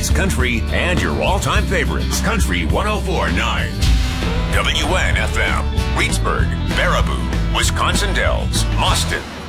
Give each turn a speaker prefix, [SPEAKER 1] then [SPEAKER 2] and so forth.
[SPEAKER 1] oldies, country, and your all-time favorites. Country 104.9. WNFM. Reedsburg, Baraboo, Wisconsin Dells, Austin,